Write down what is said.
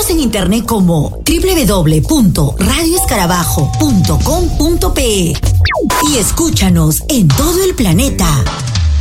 Síguenos en internet como www.radioescarabajo.com.pe y escúchanos en todo el planeta.